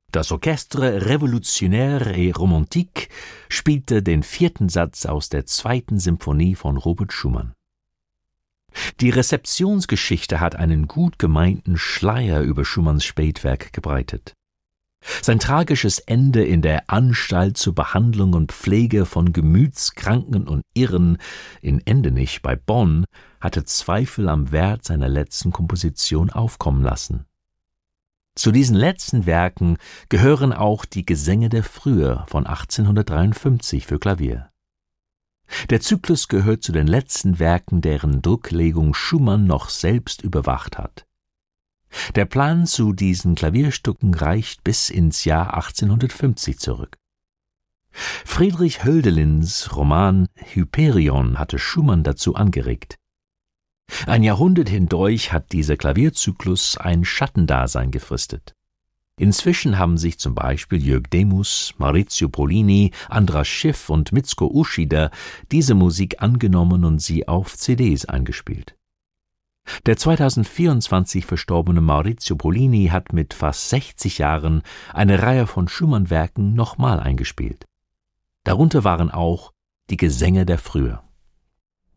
Das Orchestre Révolutionnaire et Romantique spielte den 4. Satz aus der 2. Symphonie von Robert Schumann. Die Rezeptionsgeschichte hat einen gut gemeinten Schleier über Schumanns Spätwerk gebreitet. Sein tragisches Ende in der Anstalt zur Behandlung und Pflege von Gemütskranken und Irren in Endenich bei Bonn hatte Zweifel am Wert seiner letzten Komposition aufkommen lassen. Zu diesen letzten Werken gehören auch die Gesänge der Frühe von 1853 für Klavier. Der Zyklus gehört zu den letzten Werken, deren Drucklegung Schumann noch selbst überwacht hat. Der Plan zu diesen Klavierstücken reicht bis ins Jahr 1850 zurück. Friedrich Hölderlins Roman Hyperion hatte Schumann dazu angeregt. Ein Jahrhundert hindurch hat dieser Klavierzyklus ein Schattendasein gefristet. Inzwischen haben sich zum Beispiel Jörg Demus, Maurizio Pollini, Andras Schiff und Mitsuko Uchida diese Musik angenommen und sie auf CDs eingespielt. Der 2024 verstorbene Maurizio Pollini hat mit fast 60 Jahren eine Reihe von Schumann-Werken nochmal eingespielt. Darunter waren auch die Gesänge der Frühe.